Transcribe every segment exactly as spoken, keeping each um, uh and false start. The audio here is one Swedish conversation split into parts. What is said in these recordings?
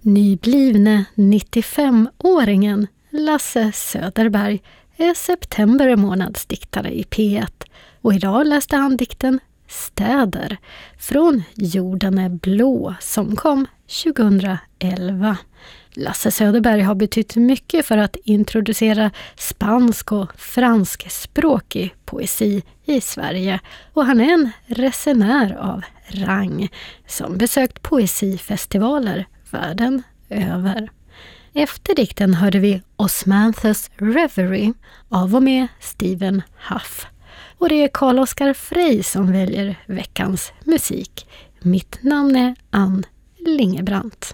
Nyblivne nittiofemåringen Lasse Söderberg är september månads diktare i P ett och idag läste han dikten Städer från Jorden är blå som kom tjugohundraelva. Lasse Söderberg har betytt mycket för att introducera spansk och franskspråkig poesi i Sverige och han är en resenär av rang som besökt poesifestivaler världen över. Efter dikten hörde vi Osmanthus Reverie av och med Stephen Huff. Och det är Carl-Oskar Frey som väljer veckans musik. Mitt namn är Ann Lingebrandt.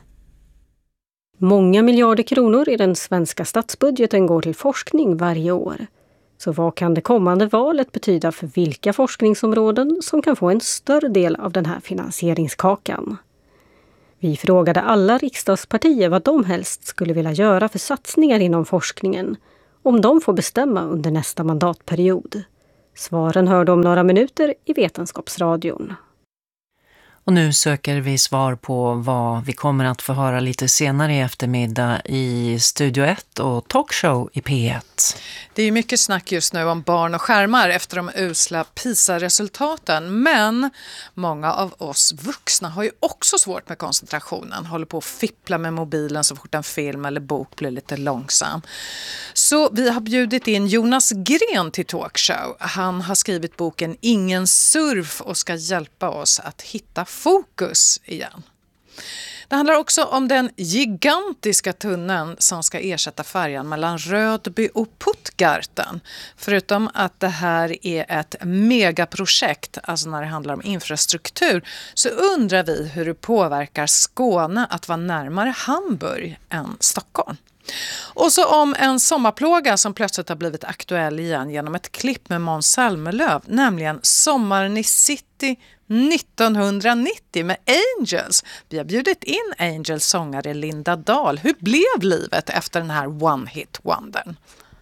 Många miljarder kronor i den svenska statsbudgeten går till forskning varje år. Så vad kan det kommande valet betyda för vilka forskningsområden som kan få en större del av den här finansieringskakan? Vi frågade alla riksdagspartier vad de helst skulle vilja göra för satsningar inom forskningen om de får bestämma under nästa mandatperiod. Svaren hörde om några minuter i Vetenskapsradion. Och nu söker vi svar på vad vi kommer att få höra lite senare i eftermiddag i Studio ett och Talkshow i P ett. Det är ju mycket snack just nu om barn och skärmar efter de usla PISA-resultaten. Men många av oss vuxna har ju också svårt med koncentrationen. Håller på att fippla med mobilen så fort en film eller bok blir lite långsam. Så vi har bjudit in Jonas Gren till Talkshow. Han har skrivit boken Ingen surf och ska hjälpa oss att hitta fokus igen. Det handlar också om den gigantiska tunneln som ska ersätta färjan mellan Rödby och Puttgarten. Förutom att det här är ett megaprojekt, alltså när det handlar om infrastruktur, så undrar vi hur det påverkar Skåne att vara närmare Hamburg än Stockholm. Och så om en sommarplåga som plötsligt har blivit aktuell igen genom ett klipp med Måns Zelmerlöw, nämligen Sommaren i City nittonhundranittio med Angels. Vi har bjudit in Angels sångare Linda Dahl. Hur blev livet efter den här One Hit Wondern?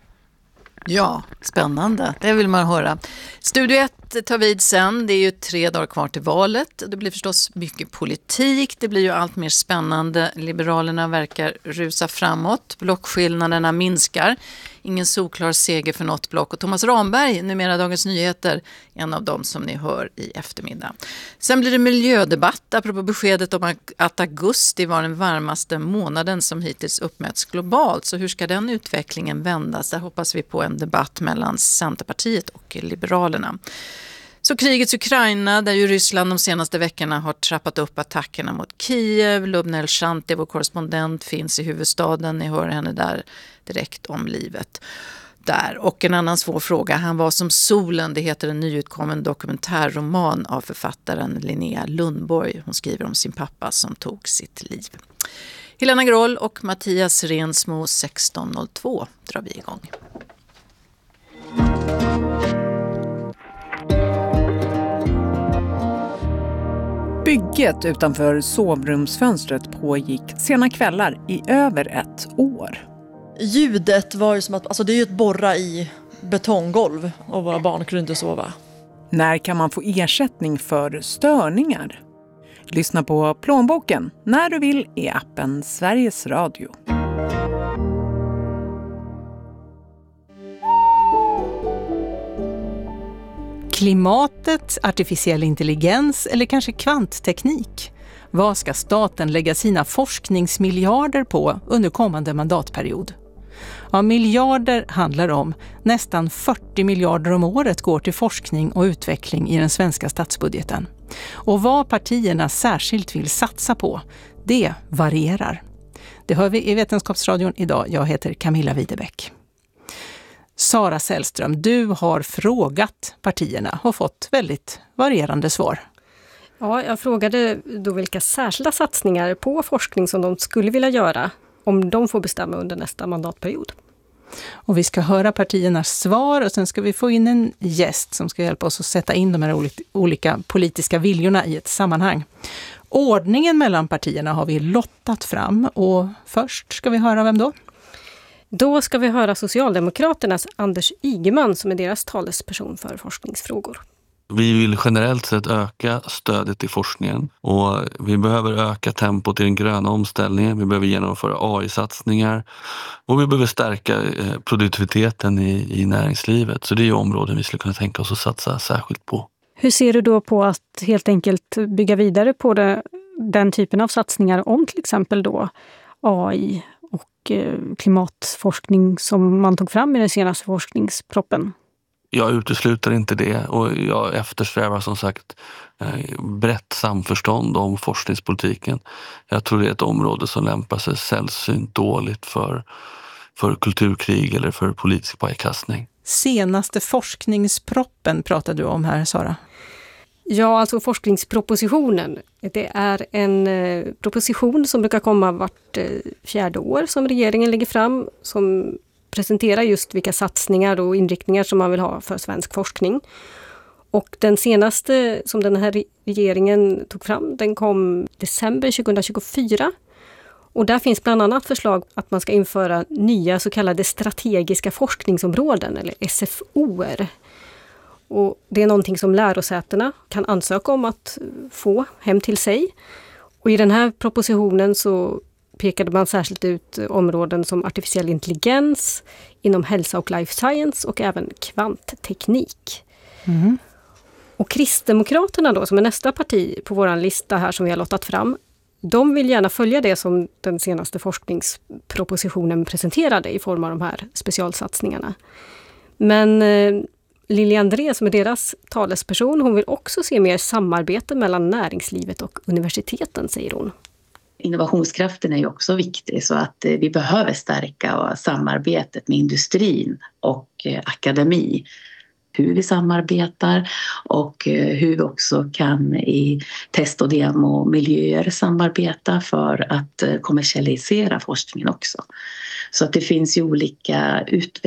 Ja, spännande. Det vill man höra. Studio ett tar vid sen. Det är ju tre dagar kvar till valet. Det blir förstås mycket politik. Det blir ju allt mer spännande. Liberalerna verkar rusa framåt. Blockskillnaderna minskar. Ingen solklar seger för något block. Och Thomas Ramberg, numera Dagens Nyheter, en av dem som ni hör i eftermiddag. Sen blir det miljödebatt apropå beskedet om att augusti var den varmaste månaden som hittills uppmätts globalt. Så hur ska den utvecklingen vändas? Där hoppas vi på en debatt mellan Centerpartiet och Liberalerna. Så krigets Ukraina, där ju Ryssland de senaste veckorna har trappat upp attackerna mot Kiev. Lubna Elshantay, vår korrespondent, finns i huvudstaden. Ni hör henne där direkt om livet där. Och en annan svår fråga, han var som solen, det heter en nyutkommen dokumentärroman av författaren Linnea Lundborg. Hon skriver om sin pappa som tog sitt liv. Helena Groll och Mattias Rensmo sexton noll två drar vi igång. Bygget utanför sovrumsfönstret pågick sena kvällar i över ett år. Ljudet var ju som att, alltså det är ju ett borra i betonggolv och våra barn kunde inte sova. När kan man få ersättning för störningar? Lyssna på Plånboken när du vill i appen Sveriges Radio. Klimatet, artificiell intelligens eller kanske kvantteknik? Vad ska staten lägga sina forskningsmiljarder på under kommande mandatperiod? Ja, miljarder handlar om. Nästan fyrtio miljarder om året går till forskning och utveckling i den svenska statsbudgeten. Och vad partierna särskilt vill satsa på, det varierar. Det hör vi i Vetenskapsradion idag. Jag heter Camilla Widebeck. Sara Sällström, du har frågat partierna och fått väldigt varierande svar. Ja, jag frågade då vilka särskilda satsningar på forskning som de skulle vilja göra om de får bestämma under nästa mandatperiod. Och vi ska höra partiernas svar och sen ska vi få in en gäst som ska hjälpa oss att sätta in de här olika politiska viljorna i ett sammanhang. Ordningen mellan partierna har vi lottat fram och först ska vi höra vem då? Då ska vi höra Socialdemokraternas Anders Ygeman som är deras talesperson för forskningsfrågor. Vi vill generellt sett öka stödet till forskningen och vi behöver öka tempot i den gröna omställningen. Vi behöver genomföra A I-satsningar och vi behöver stärka produktiviteten i, i näringslivet. Så det är ju områden vi skulle kunna tänka oss att satsa särskilt på. Hur ser du då på att helt enkelt bygga vidare på det, den typen av satsningar om till exempel då A I och eh, klimatforskning som man tog fram i den senaste forskningsproppen? Jag utesluter inte det och jag eftersträvar som sagt brett samförstånd om forskningspolitiken. Jag tror det är ett område som lämpar sig sällsynt dåligt för, för kulturkrig eller för politisk pajkastning. Senaste forskningsproppen pratade du om här, Sara. Ja, alltså forskningspropositionen. Det är en eh, proposition som brukar komma vart eh, fjärde år som regeringen lägger fram som presenterar just vilka satsningar och inriktningar som man vill ha för svensk forskning. Och den senaste som den här regeringen tog fram, den kom december tjugohundratjugofyra. Och där finns bland annat förslag att man ska införa nya så kallade strategiska forskningsområden eller S F O:er. Och det är någonting som lärosätena kan ansöka om att få hem till sig. Och i den här propositionen så pekade man särskilt ut områden som artificiell intelligens, inom hälsa och life science och även kvantteknik. Mm. Och Kristdemokraterna då, som är nästa parti på vår lista här som vi har lottat fram, de vill gärna följa det som den senaste forskningspropositionen presenterade i form av de här specialsatsningarna. Men eh, Lili André som är deras talesperson, hon vill också se mer samarbete mellan näringslivet och universiteten, säger hon. Innovationskraften är ju också viktig så att vi behöver stärka samarbetet med industrin och akademi. Hur vi samarbetar och hur vi också kan i test- och demomiljöer samarbeta för att kommersialisera forskningen också. Så att det finns ju olika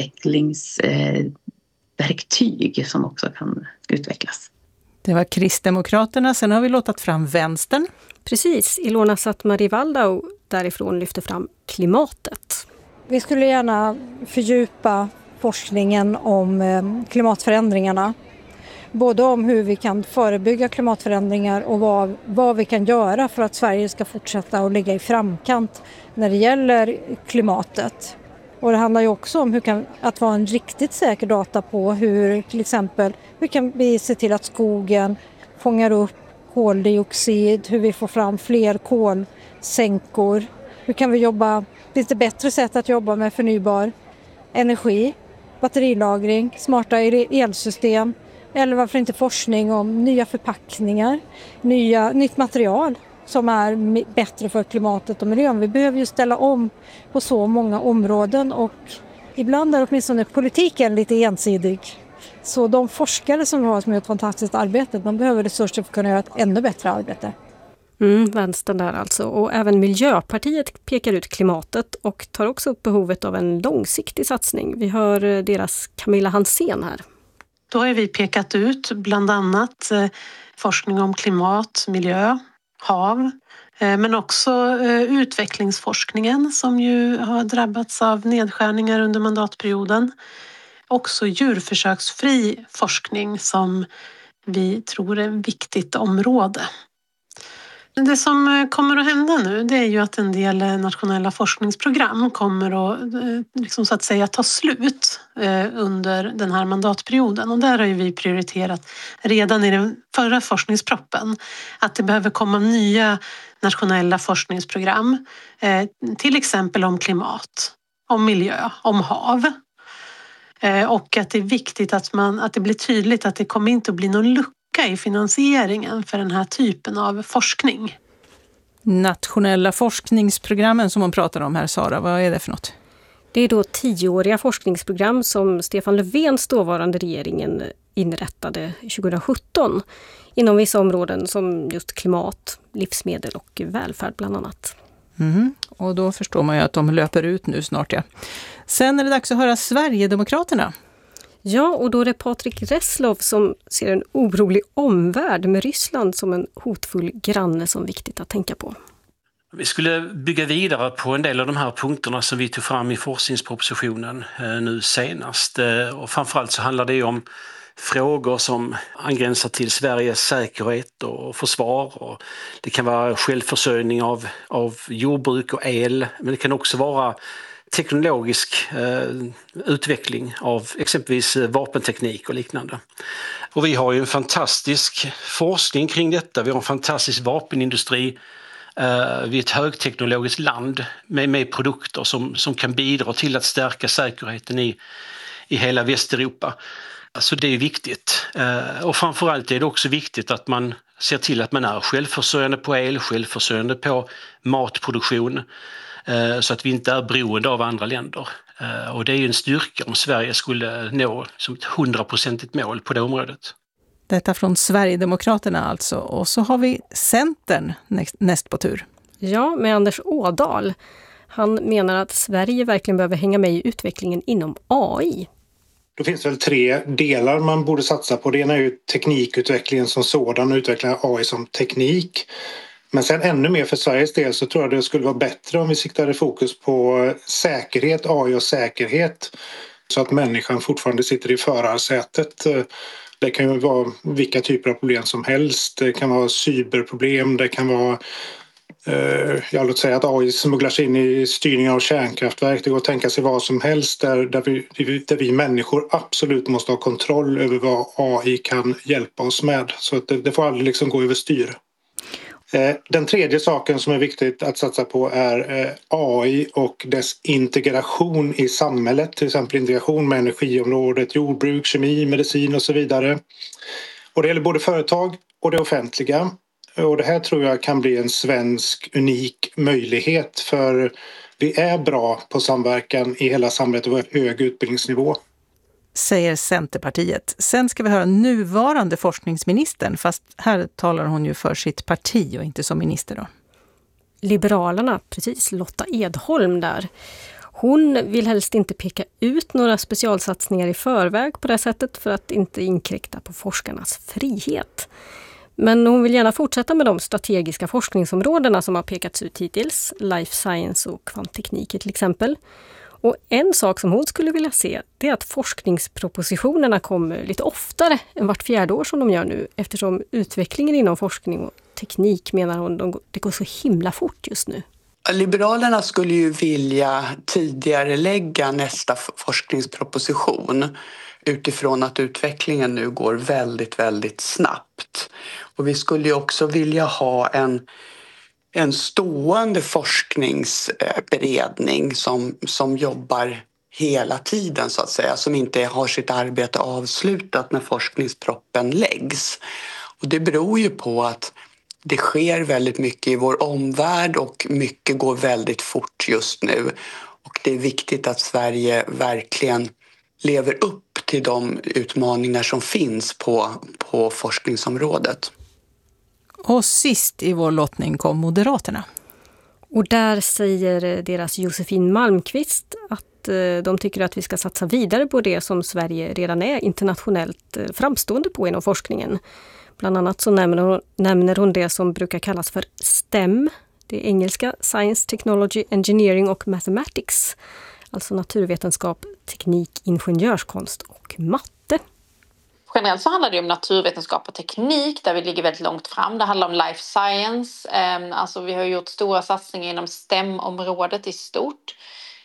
utvecklingsverktyg som också kan utvecklas. Det var Kristdemokraterna, sen har vi låtit fram vänstern. Precis, Ilona Sattmari-Waldau därifrån lyfter fram klimatet. Vi skulle gärna fördjupa forskningen om klimatförändringarna. Både om hur vi kan förebygga klimatförändringar och vad, vad vi kan göra för att Sverige ska fortsätta att ligga i framkant när det gäller klimatet. Och det handlar ju också om hur kan, att vara en riktigt säker data på hur till exempel hur kan vi se till att skogen fångar upp koldioxid, hur vi får fram fler kolsänkor. Hur kan vi jobba, finns det bättre sätt att jobba med förnybar energi, batterilagring, smarta elsystem eller varför inte forskning om nya förpackningar, nya, nytt material som är bättre för klimatet och miljön. Vi behöver ju ställa om på så många områden och ibland är åtminstone politiken lite ensidig. Så de forskare som vi har som gör ett fantastiskt arbete, de behöver resurser för att kunna göra ett ännu bättre arbete. Mm, vänstern där alltså. Och även Miljöpartiet pekar ut klimatet och tar också upp behovet av en långsiktig satsning. Vi hör deras Camilla Hansén här. Då har vi pekat ut bland annat eh, forskning om klimat, miljö, hav. Eh, men också eh, utvecklingsforskningen som ju har drabbats av nedskärningar under mandatperioden. Också djurförsöksfri forskning som vi tror är ett viktigt område. Det som kommer att hända nu det är ju att en del nationella forskningsprogram kommer att, liksom så att säga, ta slut under den här mandatperioden. Och där har ju vi prioriterat redan i den förra forskningsproppen att det behöver komma nya nationella forskningsprogram. Till exempel om klimat, om miljö, om hav. Och att det är viktigt att, man, att det blir tydligt att det kommer inte att bli någon lucka i finansieringen för den här typen av forskning. Nationella forskningsprogrammen som man pratar om här, Sara, vad är det för något? Det är då tioåriga forskningsprogram som Stefan Löfvens dåvarande regeringen inrättade tjugohundrasjutton inom vissa områden som just klimat, livsmedel och välfärd bland annat. Mm, och då förstår man ju att de löper ut nu snart, ja. Sen är det dags att höra Sverigedemokraterna. Ja, och då är det Patrik Reslow som ser en orolig omvärld med Ryssland som en hotfull granne som viktigt att tänka på. Vi skulle bygga vidare på en del av de här punkterna som vi tog fram i forskningspropositionen nu senast. Och framförallt så handlar det om frågor som angränsar till Sveriges säkerhet och försvar. Och det kan vara självförsörjning av, av jordbruk och el, men det kan också vara teknologisk eh, utveckling av exempelvis vapenteknik och liknande. Och vi har ju en fantastisk forskning kring detta. Vi har en fantastisk vapenindustri. Eh, vi är ett högteknologiskt land med, med produkter som, som kan bidra till att stärka säkerheten i, i hela Västeuropa. Så det är viktigt. Eh, och framförallt är det också viktigt att man ser till att man är självförsörjande på el, självförsörjande på matproduktion. Så att vi inte är beroende av andra länder. Och det är ju en styrka om Sverige skulle nå som ett hundraprocentigt mål på det området. Detta från Sverigedemokraterna alltså. Och så har vi Centern näst på tur. Ja, med Anders Ådahl. Han menar att Sverige verkligen behöver hänga med i utvecklingen inom A I. Då finns det väl tre delar man borde satsa på. Det ena är ju teknikutvecklingen som sådan och utvecklingen av A I som teknik. Men sen ännu mer för Sveriges del så tror jag det skulle vara bättre om vi siktade fokus på säkerhet, A I och säkerhet. Så att människan fortfarande sitter i förarsätet. Det kan ju vara vilka typer av problem som helst. Det kan vara cyberproblem, det kan vara eh, jag låt säga att A I smugglas in i styrningen av kärnkraftverk. Det går att tänka sig vad som helst där, där, vi, där vi människor absolut måste ha kontroll över vad A I kan hjälpa oss med. Så att det, det får aldrig liksom gå över styr. Den tredje saken som är viktigt att satsa på är A I och dess integration i samhället. Till exempel integration med energiområdet, jordbruk, kemi, medicin och så vidare. Och det gäller både företag och det offentliga. Och det här tror jag kan bli en svensk unik möjlighet, för vi är bra på samverkan i hela samhället och har hög utbildningsnivå. Säger Centerpartiet. Sen ska vi höra nuvarande forskningsministern, fast här talar hon ju för sitt parti och inte som minister då. Liberalerna, precis, Lotta Edholm där. Hon vill helst inte peka ut några specialsatsningar i förväg på det sättet för att inte inkräkta på forskarnas frihet. Men hon vill gärna fortsätta med de strategiska forskningsområdena som har pekats ut hittills, life science och kvantteknik till exempel. Och en sak som hon skulle vilja se, det är att forskningspropositionerna kommer lite oftare än vart fjärde år som de gör nu, eftersom utvecklingen inom forskning och teknik, menar hon, det går så himla fort just nu. Liberalerna skulle ju vilja tidigare lägga nästa forskningsproposition utifrån att utvecklingen nu går väldigt, väldigt snabbt. Och vi skulle ju också vilja ha en En stående forskningsberedning som, som jobbar hela tiden så att säga. Som inte har sitt arbete avslutat när forskningsproppen läggs. Och det beror ju på att det sker väldigt mycket i vår omvärld och mycket går väldigt fort just nu. Och det är viktigt att Sverige verkligen lever upp till de utmaningar som finns på, på forskningsområdet. Och sist i vår lottning kom Moderaterna. Och där säger deras Josefin Malmqvist att de tycker att vi ska satsa vidare på det som Sverige redan är internationellt framstående på inom forskningen. Bland annat så nämner hon, nämner hon det som brukar kallas för STEM. Det är engelska Science, Technology, Engineering och Mathematics. Alltså naturvetenskap, teknik, ingenjörskonst och matte. Generellt så handlar det om naturvetenskap och teknik där vi ligger väldigt långt fram. Det handlar om life science. Alltså vi har gjort stora satsningar inom STEM-området i stort.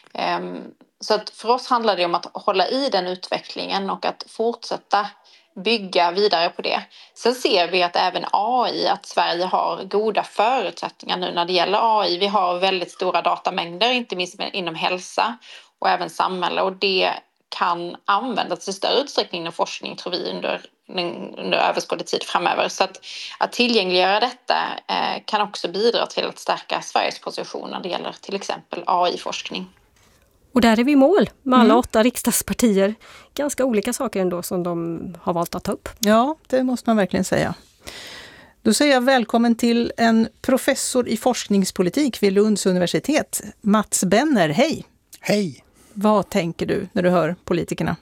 Så att för oss handlar det om att hålla i den utvecklingen och att fortsätta bygga vidare på det. Sen ser vi att även A I, att Sverige har goda förutsättningar nu när det gäller A I. Vi har väldigt stora datamängder, inte minst inom hälsa och även samhälle, och det kan användas i större utsträckning inom forskning tror vi under, under överskådlig tid framöver. Så att, att tillgängliggöra detta eh, kan också bidra till att stärka Sveriges position när det gäller till exempel A I-forskning. Och där är vi i mål med alla Mm. åtta riksdagspartier. Ganska olika saker ändå som de har valt att ta upp. Ja, det måste man verkligen säga. Då säger jag välkommen till en professor i forskningspolitik vid Lunds universitet, Mats Benner. Hej! Hej! Vad tänker du när du hör politikerna?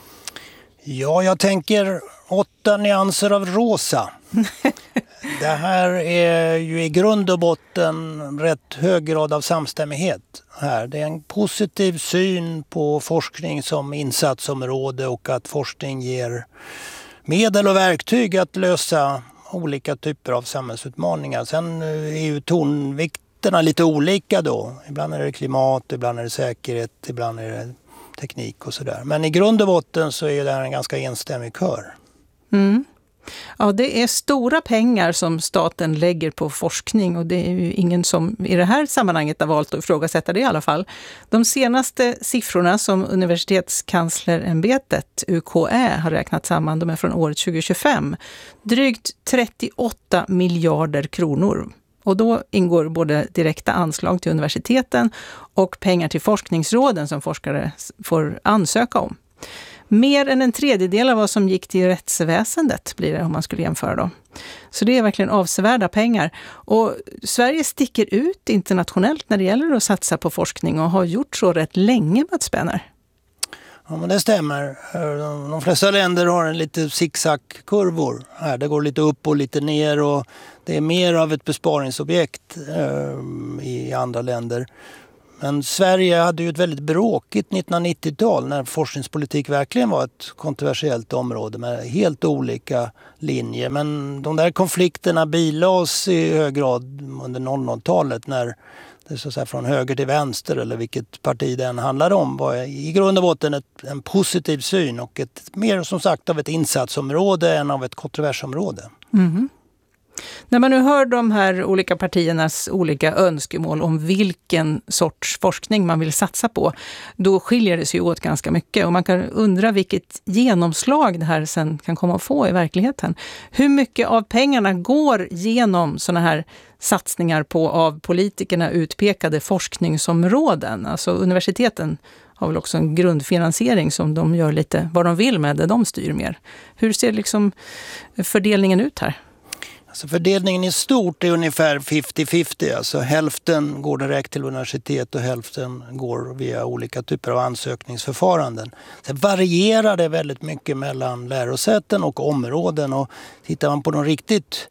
Ja, jag tänker åtta nyanser av rosa. Det här är ju i grund och botten rätt hög grad av samstämmighet här. Det är en positiv syn på forskning som insatsområde och att forskning ger medel och verktyg att lösa olika typer av samhällsutmaningar. Sen är ju tonvikterna lite olika då. Ibland är det klimat, ibland är det säkerhet, ibland är det teknik och sådär. Men i grund och botten så är det här en ganska enstämmig kör. Mm. Ja, det är stora pengar som staten lägger på forskning och det är ju ingen som i det här sammanhanget har valt att ifrågasätta det i alla fall. De senaste siffrorna som Universitetskanslerämbetet U K Ä har räknat samman, de är från året tjugo tjugofem. Drygt trettioåtta miljarder kronor. Och då ingår både direkta anslag till universiteten och pengar till forskningsråden som forskare får ansöka om. Mer än en tredjedel av vad som gick till rättsväsendet blir det om man skulle jämföra då. Så det är verkligen avsevärda pengar. Och Sverige sticker ut internationellt när det gäller att satsa på forskning och har gjort så rätt länge, Mats Benner. Ja, men det stämmer. De flesta länder har en lite zigzag-kurvor. Här, det går lite upp och lite ner och det är mer av ett besparingsobjekt eh, i andra länder. Men Sverige hade ju ett väldigt bråkigt nittonhundranittiotal när forskningspolitik verkligen var ett kontroversiellt område med helt olika linjer. Men de där konflikterna bilades i hög grad under noll noll-talet när det så att säga från höger till vänster eller vilket parti den handlade om var i grund och botten ett, en positiv syn och ett mer som sagt av ett insatsområde än av ett kontroversområde. Mm. När man nu hör de här olika partiernas olika önskemål om vilken sorts forskning man vill satsa på, då skiljer det sig åt ganska mycket och man kan undra vilket genomslag det här sen kan komma att få i verkligheten. Hur mycket av pengarna går genom såna här satsningar på av politikerna utpekade forskningsområden? Alltså universiteten har väl också en grundfinansiering som de gör lite vad de vill med det, de styr mer. Hur ser liksom fördelningen ut här? Alltså fördelningen i stort är ungefär femtio femtio. Alltså hälften går direkt till universitet och hälften går via olika typer av ansökningsförfaranden. Sen varierar det väldigt mycket mellan lärosäten och områden. Och tittar man på de riktigt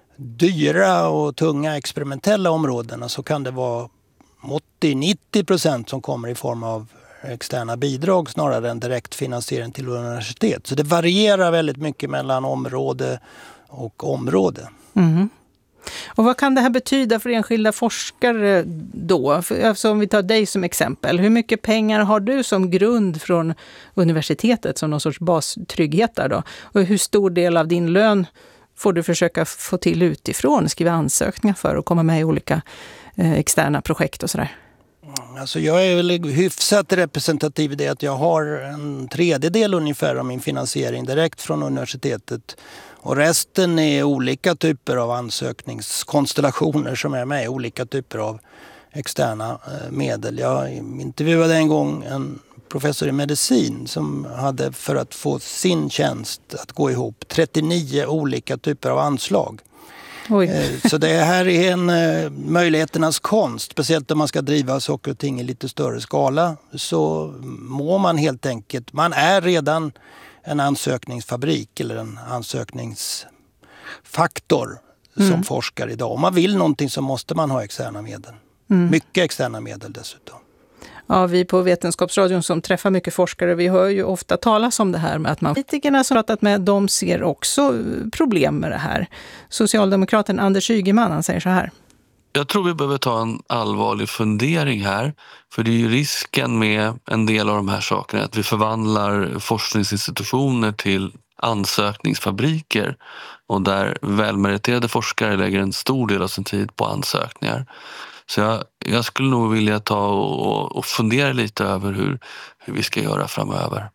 dyra och tunga experimentella områdena så kan det vara åttio till nittio procent som kommer i form av externa bidrag snarare än direkt finansiering till universitet. Så det varierar väldigt mycket mellan område och område. Mm. Och vad kan det här betyda för enskilda forskare då? För, alltså om vi tar dig som exempel. Hur mycket pengar har du som grund från universitetet som någon sorts bastrygghet där då? Och hur stor del av din lön får du försöka få till utifrån? Skriva ansökningar för att komma med i olika eh, externa projekt och sådär. Alltså jag är väl hyfsat representativ i det att jag har en tredjedel ungefär av min finansiering direkt från universitetet. Och resten är olika typer av ansökningskonstellationer som är med, olika typer av externa medel. Jag intervjuade en gång en professor i medicin som hade för att få sin tjänst att gå ihop trettionio olika typer av anslag. Oj. Så det här är en möjligheternas konst, speciellt om man ska driva saker och ting i lite större skala. Så må man helt enkelt, man är redan en ansökningsfabrik eller en ansökningsfaktor mm. som forskar idag. Om man vill någonting så måste man ha externa medel. Mm. Mycket externa medel dessutom. Ja, vi på Vetenskapsradion som träffar mycket forskare, vi hör ju ofta talas om det här med att man politikerna som pratat med, de ser också problem med det här. Socialdemokraten Anders Ygeman, han säger så här. Jag tror vi behöver ta en allvarlig fundering här. För det är ju risken med en del av de här sakerna att vi förvandlar forskningsinstitutioner till ansökningsfabriker och där välmeriterade forskare lägger en stor del av sin tid på ansökningar. Så jag, jag skulle nog vilja ta och, och fundera lite över hur, hur vi ska göra framöver.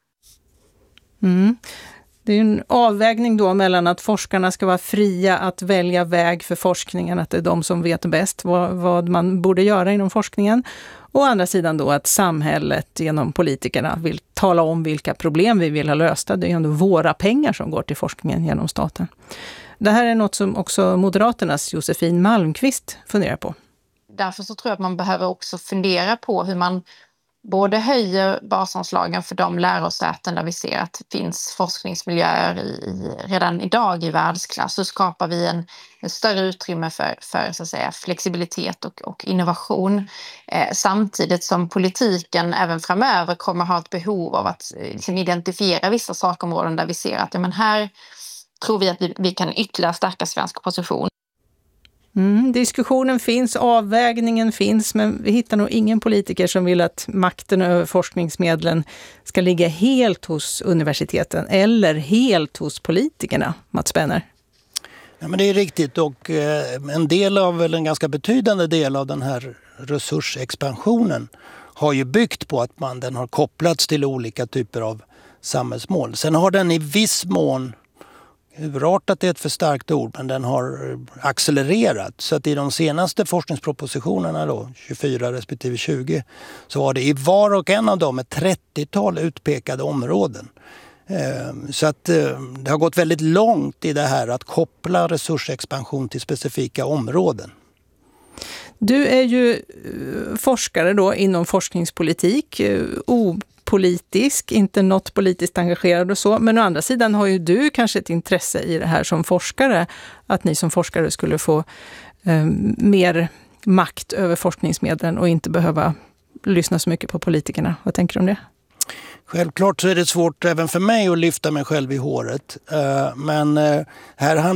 Mm. Det är en avvägning då mellan att forskarna ska vara fria att välja väg för forskningen, att det är de som vet bäst vad, vad man borde göra inom forskningen. Och å andra sidan då att samhället genom politikerna vill tala om vilka problem vi vill ha lösta. Det är ändå våra pengar som går till forskningen genom staten. Det här är något som också Moderaternas Josefin Malmqvist funderar på. Därför så tror jag att man behöver också fundera på hur man både höjer basanslagen för de lärosäten där vi ser att det finns forskningsmiljöer i, i, redan idag i världsklass, så skapar vi en, en större utrymme för, för så att säga, flexibilitet och, och innovation. Eh, samtidigt som politiken även framöver kommer ha ett behov av att liksom, identifiera vissa sakområden där vi ser att ja, men här tror vi att vi, vi kan ytterligare stärka svensk position. Mm, diskussionen finns, avvägningen finns, men vi hittar nog ingen politiker som vill att makten över forskningsmedlen ska ligga helt hos universiteten eller helt hos politikerna, Mats Benner. Ja, men det är riktigt, och eh, en del av, eller en ganska betydande del av den här resursexpansionen har ju byggt på att man, den har kopplats till olika typer av samhällsmål. Sen har den i viss mån, urartat är ett för starkt ord, men den har accelererat. Så att i de senaste forskningspropositionerna då, tjugofyra respektive tjugo, så var det i var och en av dem ett trettiotal utpekade områden. Så att det har gått väldigt långt i det här att koppla resursexpansion till specifika områden. Du är ju forskare då inom forskningspolitik, opolitisk, inte något politiskt engagerad och så. Men å andra sidan har ju du kanske ett intresse i det här som forskare, att ni som forskare skulle få eh, mer makt över forskningsmedlen och inte behöva lyssna så mycket på politikerna. Vad tänker du om det? Självklart så är det svårt även för mig att lyfta mig själv i håret. Men här handlar